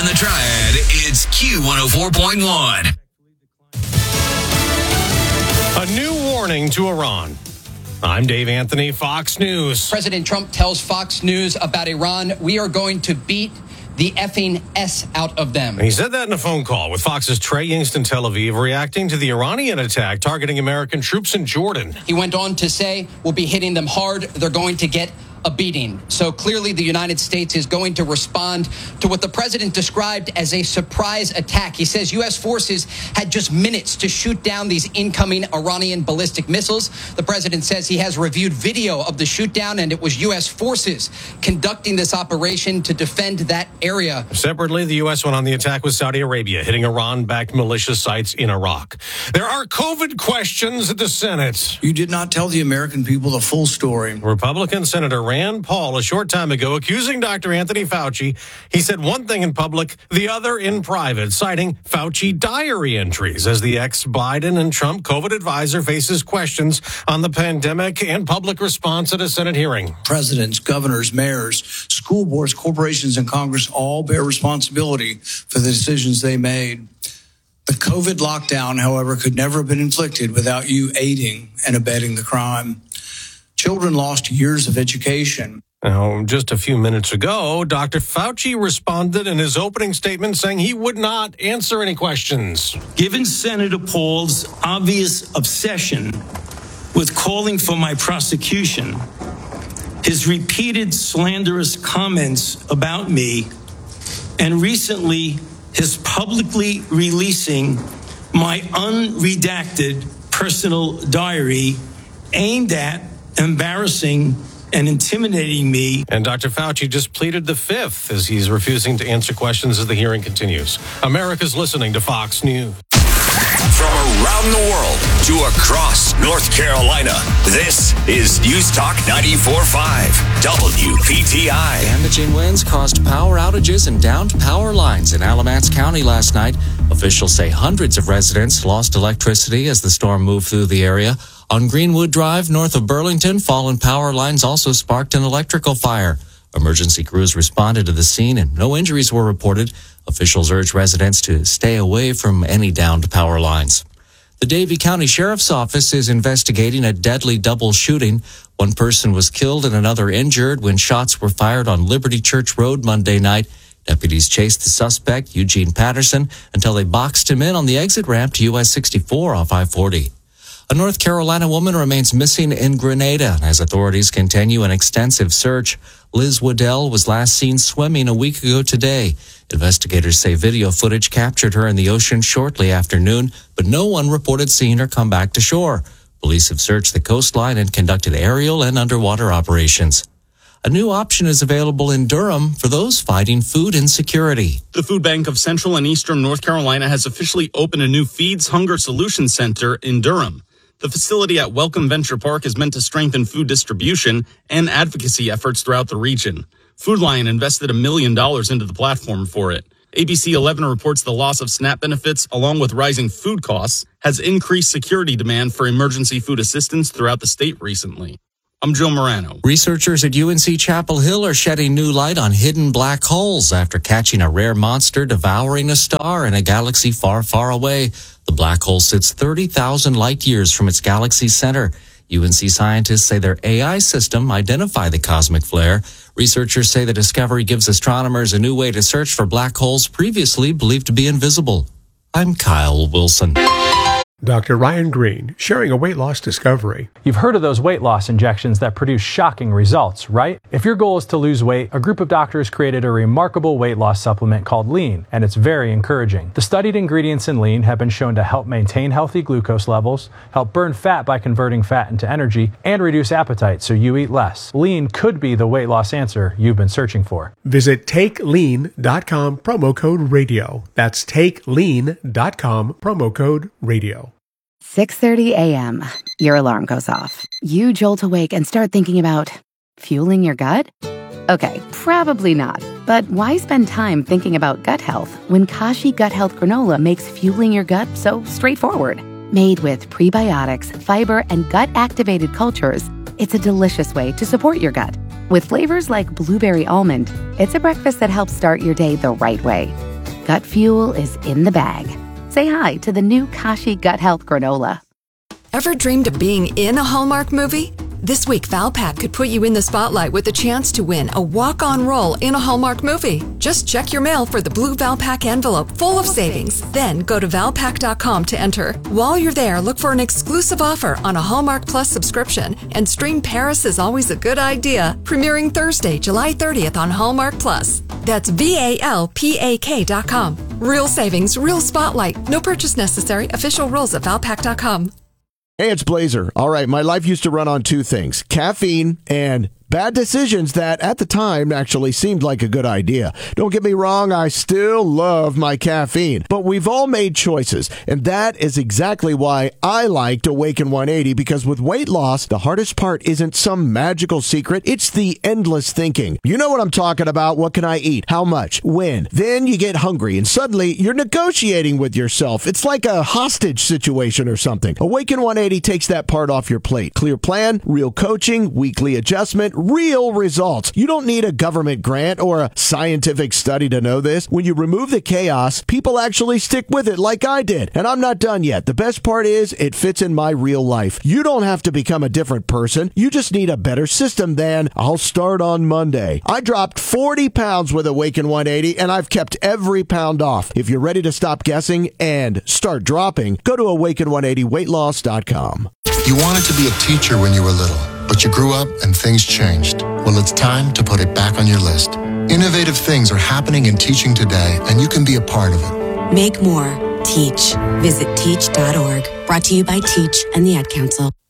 in the Triad, it's Q104.1. A new warning to Iran. I'm Dave Anthony, Fox News. President Trump tells Fox News about Iran, we are going to beat the effing S out of them. He said that in a phone call with Fox's Trey Yingst in Tel Aviv, reacting to the Iranian attack targeting American troops in Jordan. He went on to say, we'll be hitting them hard. They're going to get a beating. So clearly the United States is going to respond to what the president described as a surprise attack. He says U.S. forces had just minutes to shoot down these incoming Iranian ballistic missiles. The president says he has reviewed video of the shoot down, and it was U.S. forces conducting this operation to defend that area. Separately, the U.S. went on the attack with Saudi Arabia, hitting Iran-backed militia sites in Iraq. There are COVID questions at the Senate. You did not tell the American people the full story. Republican Senator Rand Paul a short time ago accusing Dr. Anthony Fauci. He said one thing in public, the other in private, citing Fauci diary entries as the ex-Biden and Trump COVID advisor faces questions on the pandemic and public response at a Senate hearing. Presidents, governors, mayors, school boards, corporations, and Congress all bear responsibility for the decisions they made. The COVID lockdown, however, could never have been inflicted without you aiding and abetting the crime. Children lost years of education. Now, just a few minutes ago, Dr. Fauci responded in his opening statement saying he would not answer any questions. Given Senator Paul's obvious obsession with calling for my prosecution, his repeated slanderous comments about me, and recently his publicly releasing my unredacted personal diary aimed at embarrassing and intimidating me. And Dr. Fauci just pleaded the fifth as he's refusing to answer questions as the hearing continues. America's listening to Fox News. From around the world to across North Carolina, this is News Talk 94.5 WPTI. Damaging winds caused power outages and downed power lines in Alamance County last night. Officials say hundreds of residents lost electricity as the storm moved through the area. On Greenwood Drive, north of Burlington, fallen power lines also sparked an electrical fire. Emergency crews responded to the scene and no injuries were reported. Officials urge residents to stay away from any downed power lines. The Davie County Sheriff's Office is investigating a deadly double shooting. One person was killed and another injured when shots were fired on Liberty Church Road Monday night. Deputies chased the suspect, Eugene Patterson, until they boxed him in on the exit ramp to US 64 off I-40. A North Carolina woman remains missing in Grenada as authorities continue an extensive search. Liz Waddell was last seen swimming a week ago today. Investigators say video footage captured her in the ocean shortly after noon, but no one reported seeing her come back to shore. Police have searched the coastline and conducted aerial and underwater operations. A new option is available in Durham for those fighting food insecurity. The Food Bank of Central and Eastern North Carolina has officially opened a new Feeds Hunger Solutions Center in Durham. The facility at Welcome Venture Park is meant to strengthen food distribution and advocacy efforts throughout the region. Food Lion invested $1 million into the platform for it. ABC 11 reports the loss of SNAP benefits, along with rising food costs, has increased security demand for emergency food assistance throughout the state recently. I'm Joe Morano. Researchers at UNC Chapel Hill are shedding new light on hidden black holes after catching a rare monster devouring a star in a galaxy far, far away. The black hole sits 30,000 light years from its galaxy center. UNC scientists say their AI system identified the cosmic flare. Researchers say the discovery gives astronomers a new way to search for black holes previously believed to be invisible. I'm Kyle Wilson. Dr. Ryan Green, sharing a weight loss discovery. You've heard of those weight loss injections that produce shocking results, right? If your goal is to lose weight, a group of doctors created a remarkable weight loss supplement called Lean, and it's very encouraging. The studied ingredients in Lean have been shown to help maintain healthy glucose levels, help burn fat by converting fat into energy, and reduce appetite so you eat less. Lean could be the weight loss answer you've been searching for. Visit TakeLean.com, promo code radio. That's TakeLean.com, promo code radio. 6:30 a.m. Your alarm goes off. You jolt awake and start thinking about fueling your gut? Okay, probably not. But why spend time thinking about gut health when Kashi Gut Health Granola makes fueling your gut so straightforward? Made with prebiotics, fiber, and gut-activated cultures, it's a delicious way to support your gut. With flavors like blueberry almond, it's a breakfast that helps start your day the right way. Gut fuel is in the bag. Say hi to the new Kashi Gut Health Granola. Ever dreamed of being in a Hallmark movie? This week, Valpak could put you in the spotlight with the chance to win a walk-on role in a Hallmark movie. Just check your mail for the blue Valpak envelope full of savings. Then go to Valpak.com to enter. While you're there, look for an exclusive offer on a Hallmark Plus subscription and stream Paris is Always a Good Idea, premiering Thursday, July 30th on Hallmark Plus. That's VALPAK.com. Real savings, real spotlight. No purchase necessary. Official rules at Valpak.com. Hey, it's Blazer. All right, my life used to run on two things, caffeine and bad decisions that at the time actually seemed like a good idea. Don't get me wrong, I still love my caffeine, but we've all made choices, and that is exactly why I liked Awaken 180, because with weight loss, the hardest part isn't some magical secret, it's the endless thinking. You know what I'm talking about. What can I eat? How much? When? Then you get hungry, and suddenly you're negotiating with yourself. It's like a hostage situation or something. Awaken 180 takes that part off your plate. Clear plan, real coaching, weekly adjustment, real results. You don't need a government grant or a scientific study to know this. When you remove the chaos, people actually stick with it like I did. And I'm not done yet. The best part is it fits in my real life. You don't have to become a different person. You just need a better system than I'll start on Monday. I dropped 40 pounds with Awaken 180 and I've kept every pound off. If you're ready to stop guessing and start dropping, go to awaken180weightloss.com. You wanted to be a teacher when you were little, but you grew up and things changed. Well, it's time to put it back on your list. Innovative things are happening in teaching today, and you can be a part of it. Make more. Teach. Visit teach.org. Brought to you by Teach and the Ad Council.